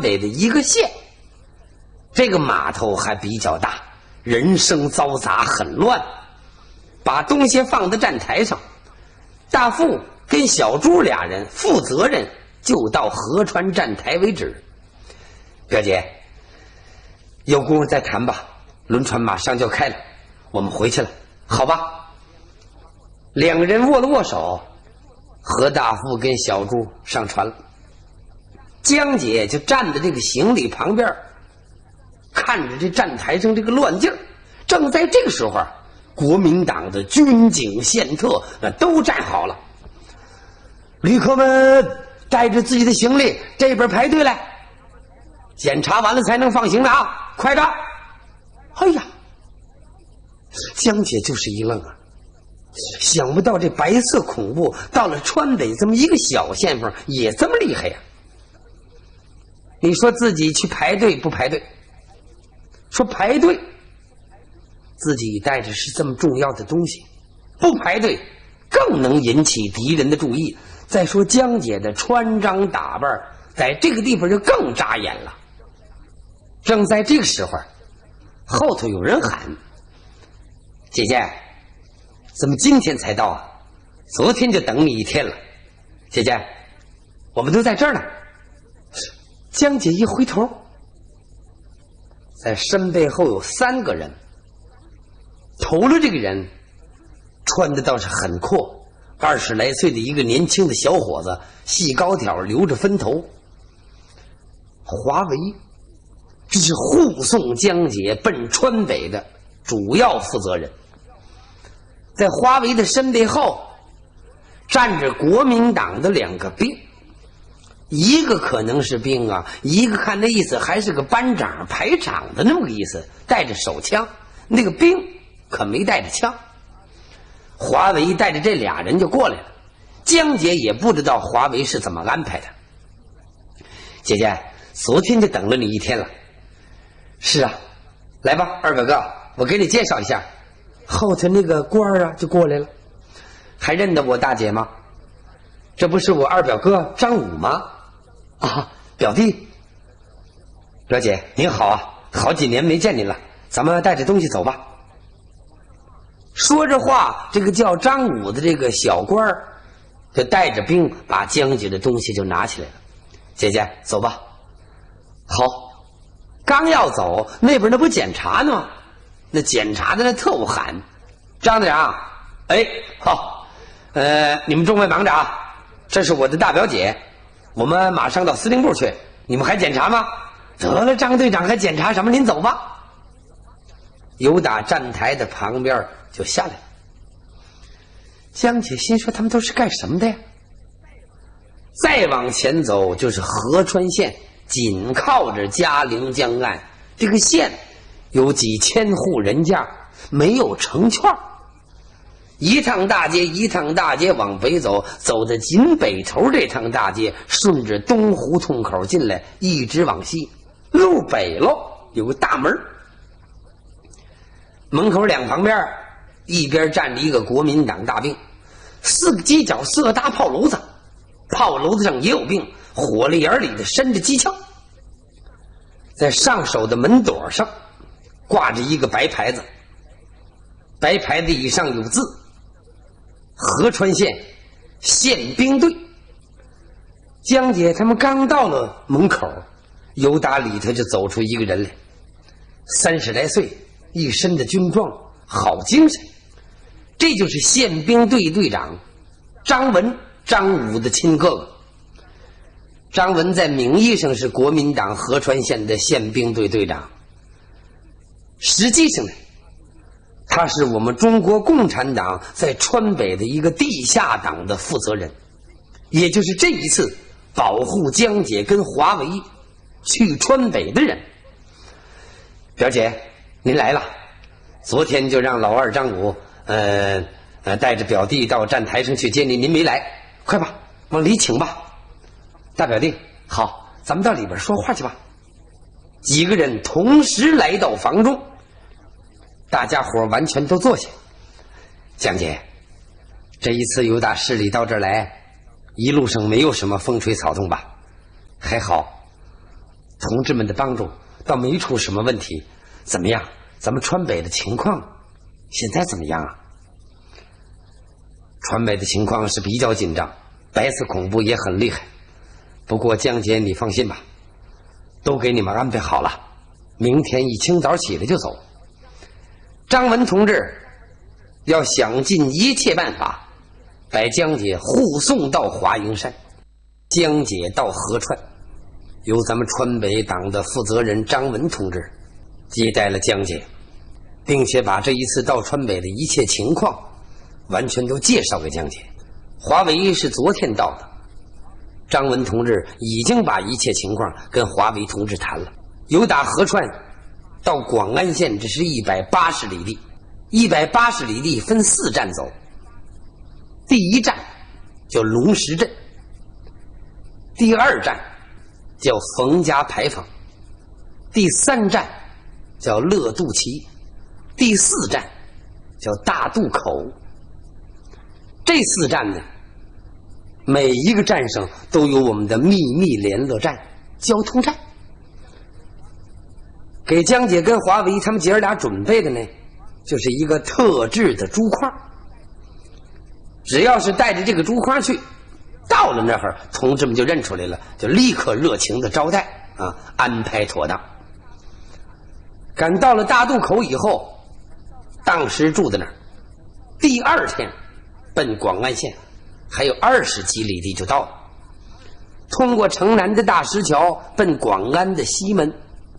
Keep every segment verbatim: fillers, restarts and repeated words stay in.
北的一个县。这个码头还比较大，人声嘈杂，很乱。把东西放在站台上，大副跟小朱俩人负责任就到河川站台为止。表姐，有功夫再谈吧，轮船马上就要开了，我们回去了，好吧？两个人握了握手，何大富跟小朱上船了。江姐就站在这个行李旁边，看着这站台上这个乱劲儿。正在这个时候啊，国民党的军警宪特那都站好了，旅客们带着自己的行李这边排队来，检查完了才能放行的啊，快着！哎呀，江姐就是一愣啊，想不到这白色恐怖到了川北这么一个小县份也这么厉害呀！你说自己去排队不排队？说排队，自己带着是这么重要的东西，不排队更能引起敌人的注意。再说江姐的穿装打扮在这个地方就更扎眼了。正在这个时候，后头有人喊：“姐姐，怎么今天才到啊？昨天就等你一天了。姐姐，我们都在这儿呢。”江姐一回头，在身背后有三个人，头了这个人穿的倒是很阔，二十来岁的一个年轻的小伙子，细高挑，留着分头。华为，这是护送江姐奔川北的主要负责人。在华为的身背后站着国民党的两个兵，一个可能是兵啊，一个看那意思还是个班长排长的那么个意思，带着手枪。那个兵可没带着枪。华为带着这俩人就过来了，江姐也不知道华为是怎么安排的。姐姐，昨天就等了你一天了。是啊，来吧，二哥哥，我给你介绍一下。后头那个官儿啊就过来了。还认得我大姐吗？这不是我二表哥张武吗？啊，表弟。表姐您好啊，好几年没见您了，咱们带着东西走吧。说着话，这个叫张武的这个小官儿就带着兵把江姐的东西就拿起来了。姐姐走吧。好，刚要走，那边那不检查呢吗？那检查的那特务喊：“张队长，哎，好，呃，你们众位忙着啊，这是我的大表姐，我们马上到司令部去，你们还检查吗？”得了，张队长还检查什么？您走吧。由打站台的旁边就下来了。江姐心说他们都是干什么的呀？再往前走就是河川县，紧靠着嘉陵江岸。这个县有几千户人家，没有成圈，一趟大街一趟大街往北走，走到紧北头这趟大街，顺着东胡同口进来，一直往西，路北喽有个大门，门口两旁边一边站着一个国民党大兵，四个犄角四个大炮炉子，炮炉子上也有兵，火力眼里的伸着机枪。在上手的门垛上挂着一个白牌子，白牌子以上有字：河川县宪兵队。江姐他们刚到了门口，由打里头就走出一个人来，三十来岁，一身的军装，好精神。这就是宪兵队队长张文，张武的亲哥哥。张文在名义上是国民党河川县的宪兵队队长，实际上呢，他是我们中国共产党在川北的一个地下党的负责人，也就是这一次保护江姐跟华为去川北的人。表姐您来了，昨天就让老二张武呃呃带着表弟到站台上去接您，您没来，快吧，往里请吧。大表弟，好，咱们到里边说话去吧。几个人同时来到房中，大家伙完全都坐下。江姐，这一次由打市里到这儿来，一路上没有什么风吹草动吧？还好， 同志们的帮助，倒没出什么问题。怎么样？咱们川北的情况现在怎么样啊？川北的情况是比较紧张，白色恐怖也很厉害。不过江姐你放心吧，都给你们安排好了，明天一清早起来就走。张文同志要想尽一切办法把江姐护送到华蓥山。江姐到河川，由咱们川北党的负责人张文同志接待了江姐，并且把这一次到川北的一切情况完全都介绍给江姐。华为是昨天到的，张文同志已经把一切情况跟华为同志谈了。由打河川到广安县，这是一百八十里地，一百八十里地分四站走。第一站叫龙石镇，第二站叫冯家牌坊，第三站叫乐渡旗，第四站叫大渡口。这四站呢，每一个站上都有我们的秘密联络站、交通站。给江姐跟华为他们姐儿俩准备的呢，就是一个特制的珠框。只要是带着这个珠框去，到了那儿，同志们就认出来了，就立刻热情的招待啊，安排妥当。赶到了大渡口以后，当时住在那儿。第二天奔广安县，还有二十几里地就到了。通过城南的大石桥，奔广安的西门。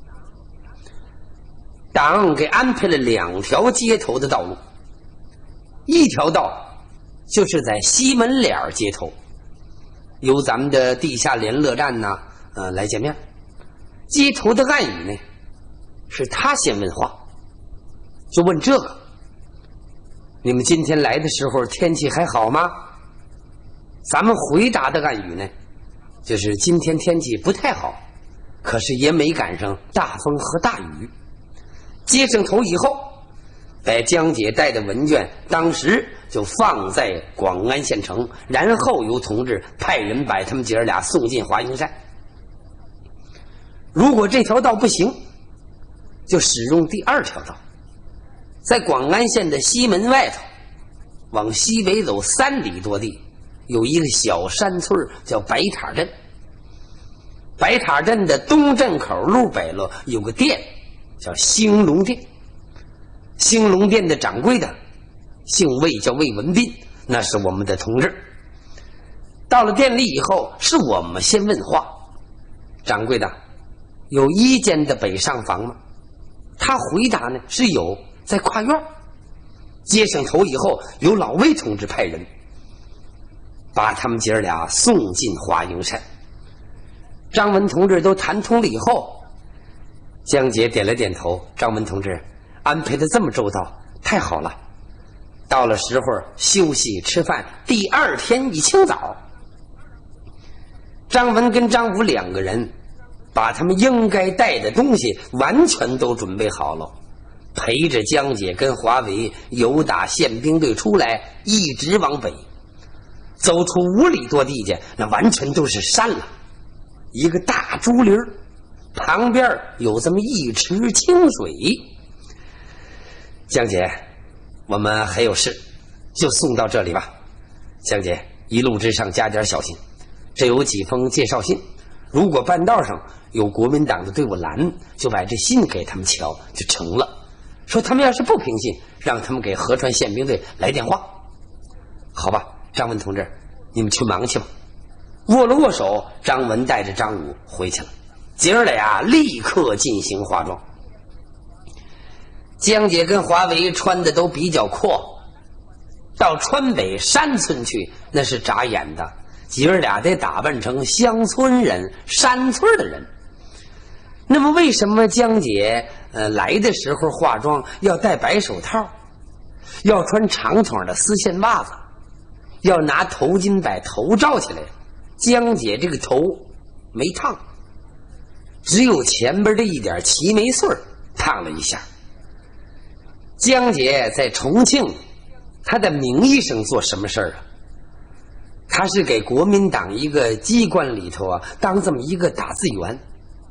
党给安排了两条接头的道路，一条道就是在西门脸接头，由咱们的地下联络站呢，呃，来见面。接头的暗语呢，是他先问话，就问这个：你们今天来的时候天气还好吗？咱们回答的暗语呢，就是今天天气不太好，可是也没赶上大风和大雨。接上头以后，把江姐带的文卷当时就放在广安县城，然后由同志派人把他们姐儿俩送进华蓥山。如果这条道不行，就使用第二条道，在广安县的西门外头往西北走三里多地，有一个小山村叫白塔镇。白塔镇的东镇口路北了有个店叫兴隆店，兴隆店的掌柜的姓魏，叫魏文斌，那是我们的同志。到了店里以后，是我们先问话：掌柜的，有一间的北上房吗？他回答呢是有，在跨院。接上头以后，由老魏同志派人把他们姐儿俩送进华蓥山。张文同志都谈通了以后，江姐点了点头：张文同志安排的这么周到，太好了。到了时候休息吃饭，第二天一清早，张文跟张武两个人把他们应该带的东西完全都准备好了，陪着江姐跟华为由打宪兵队出来，一直往北走出五里多地界，那完全都是山了，一个大竹林，旁边有这么一池清水。江姐，我们还有事，就送到这里吧。江姐，一路之上加点小心，这有几封介绍信，如果半道上有国民党的队伍拦，就把这信给他们瞧就成了。说他们要是不平信，让他们给河川宪兵队来电话。好吧，张文同志，你们去忙去吧。握了握手，张文带着张武回去了。姐儿俩立刻进行化妆。江姐跟华为穿的都比较阔，到川北山村去那是眨眼的，姐儿俩得打扮成乡村人、山村的人。那么为什么江姐呃来的时候化妆要戴白手套，要穿长筒的丝线袜子，要拿头巾把头罩起来？江姐这个头没烫，只有前边的一点齐眉穗烫了一下。江姐在重庆，她的名义上做什么事儿啊？她是给国民党一个机关里头啊当这么一个打字员。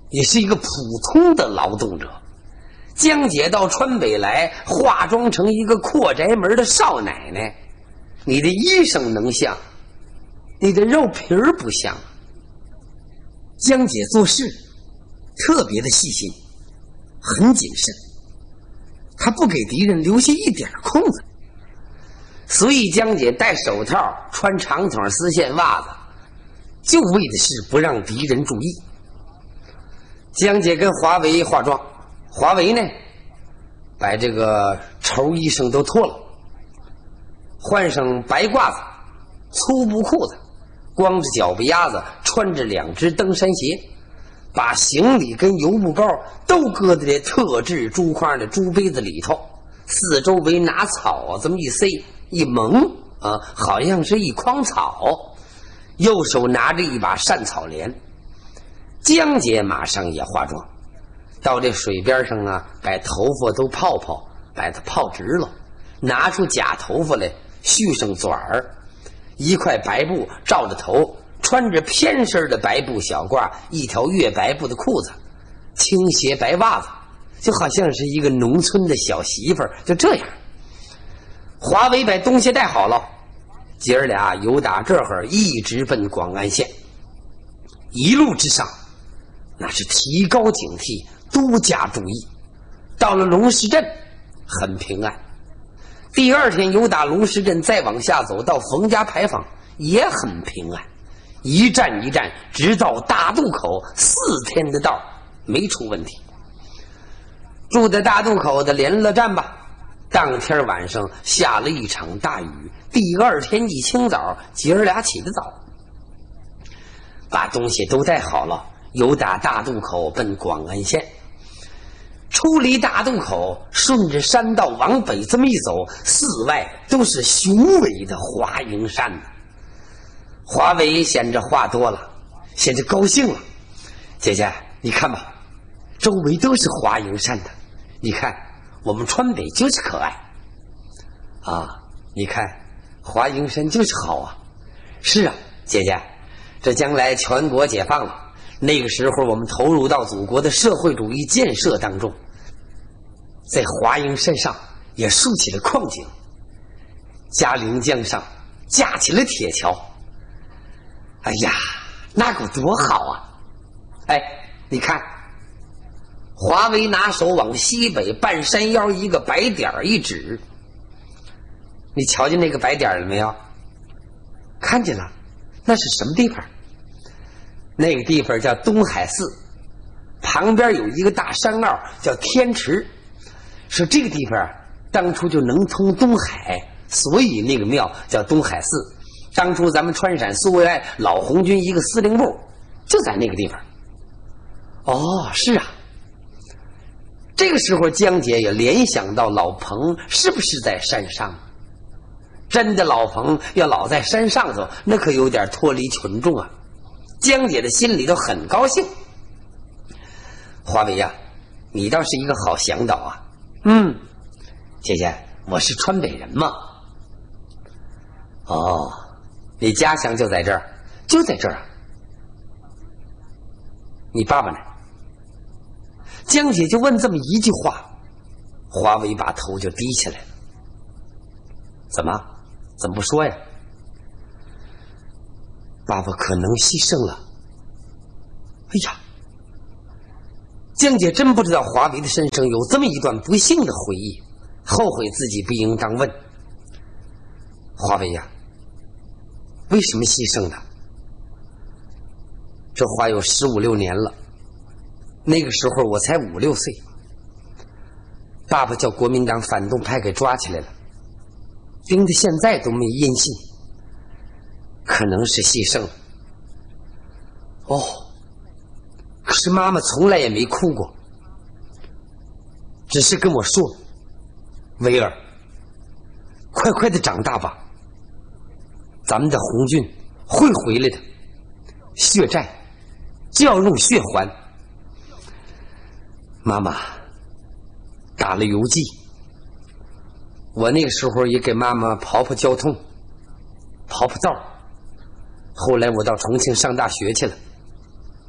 也是一个普通的劳动者。江姐到川北来，化妆成一个阔宅门的少奶奶，你的衣裳能像，你的肉皮儿不像。江姐做事特别的细心，很谨慎，她不给敌人留下一点空子。所以江姐戴手套，穿长筒丝线袜子，就为的是不让敌人注意。江姐跟华为化妆，华为呢把这个绸衣裳都脱了，换上白褂子、粗布裤子，光着脚背丫子，穿着两只登山鞋，把行李跟油布包都搁在这特制竹筐的竹杯子里头，四周围拿草这么一塞一蒙啊，好像是一筐草，右手拿着一把扇草镰。江姐马上也化妆，到这水边上啊，把头发都泡泡，把它泡直了，拿出假头发来，续上卷儿，一块白布罩着头，穿着偏身的白布小褂，一条月白布的裤子，青鞋白袜子，就好像是一个农村的小媳妇儿。就这样，华为把东西带好了，姐儿俩由打这会儿一直奔广安县，一路之上那是提高警惕，多加注意。到了龙石镇很平安，第二天由打龙石镇再往下走到冯家牌坊也很平安，一站一站直到大渡口，四天的道没出问题。住在大渡口的连了站吧，当天晚上下了一场大雨，第二天一清早姐儿俩起得早，把东西都带好了，由打大渡口奔广安县。出离大渡口，顺着山道往北这么一走，四外都是雄伟的华蓥山。华为嫌这话多了，嫌这高兴了。姐姐你看吧，周围都是华蓥山的，你看我们川北就是可爱啊，你看华蓥山就是好啊。是啊姐姐，这将来全国解放了，那个时候我们投入到祖国的社会主义建设当中，在华蓥山上也竖起了矿井，嘉陵江上架起了铁桥，哎呀那够多好啊。哎你看，华为拿手往西北半山腰一个白点一指，你瞧见那个白点了没有？看见了，那是什么地方？那个地方叫东海寺，旁边有一个大山坳叫天池，说这个地方当初就能通东海，所以那个庙叫东海寺。当初咱们川陕苏维埃老红军一个司令部就在那个地方。哦是啊，这个时候江姐也联想到老彭是不是在山上，真的老彭要老在山上头，那可有点脱离群众啊。江姐的心里头很高兴。华为呀、啊，你倒是一个好向导啊。嗯，姐姐，我是川北人嘛。哦，你家乡就在这儿？就在这儿啊。你爸爸呢？江姐就问这么一句话，华为把头就低起来了。怎么？怎么不说呀？爸爸可能牺牲了。哎呀，江姐真不知道华为的身上有这么一段不幸的回忆，后悔自己不应当问。华为呀，为什么牺牲的？这话有十五六年了，那个时候我才五六岁，爸爸叫国民党反动派给抓起来了，盯得现在都没音信，可能是牺牲了。哦，可是妈妈从来也没哭过，只是跟我说：“维尔，快快的长大吧，咱们的红军会回来的，血债就要用血还。”妈妈打了游击，我那个时候也给妈妈跑跑交通，跑跑道。后来我到重庆上大学去了，